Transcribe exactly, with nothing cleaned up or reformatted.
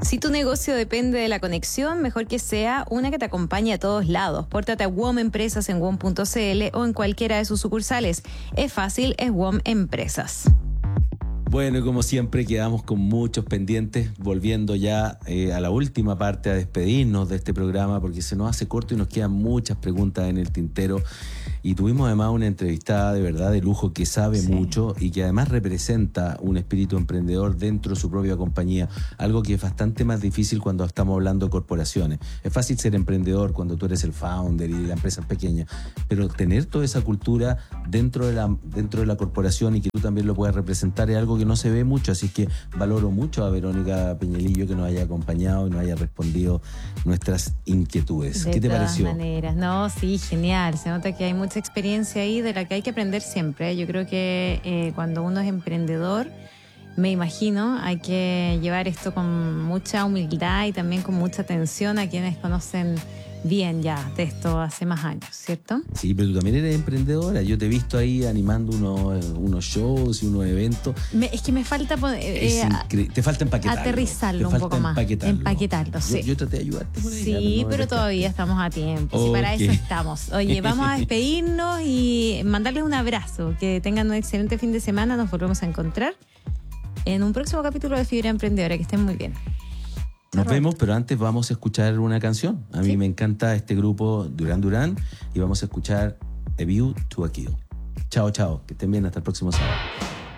Si tu negocio depende de la conexión, mejor que sea una que te acompañe a todos lados. Pórtate a W O M Empresas en W O M punto C L o en cualquiera de sus sucursales. Es fácil, es W O M Empresas. Bueno, y como siempre quedamos con muchos pendientes, volviendo ya eh, a la última parte, a despedirnos de este programa, porque se nos hace corto y nos quedan muchas preguntas en el tintero. Y tuvimos además una entrevistada de verdad de lujo que sabe sí. mucho y que además representa un espíritu emprendedor dentro de su propia compañía, algo que es bastante más difícil cuando estamos hablando de corporaciones. Es fácil ser emprendedor cuando tú eres el founder y la empresa es pequeña, pero tener toda esa cultura dentro de la, dentro de la corporación y que tú también lo puedas representar es algo que no se ve mucho, así que valoro mucho a Verónica Peñalillo que nos haya acompañado y nos haya respondido nuestras inquietudes. De ¿Qué te todas pareció? maneras, no, sí, genial. Se nota que hay mucha experiencia ahí de la que hay que aprender siempre. Yo creo que eh, cuando uno es emprendedor, me imagino, hay que llevar esto con mucha humildad y también con mucha atención a quienes conocen bien ya de esto hace más años, ¿cierto? Sí, pero tú también eres emprendedora. Yo te he visto ahí animando unos, unos shows y unos eventos. Me, es que me falta poder, eh, incre- te falta empaquetarlo. Aterrizarlo te un falta poco más. Empaquetarlo, empaquetarlo sí. Yo, yo traté de ayudarte por ahí. Sí, no pero todavía estamos a tiempo. Okay. Sí, para eso estamos. Oye, vamos a despedirnos y mandarles un abrazo. Que tengan un excelente fin de semana. Nos volvemos a encontrar en un próximo capítulo de Fibra Emprendedora. Que estén muy bien. Nos vemos, pero antes vamos a escuchar una canción. A mí ¿Sí? me encanta este grupo Duran Duran y vamos a escuchar A View to a Kill. Chao, chao. Que estén bien. Hasta el próximo sábado.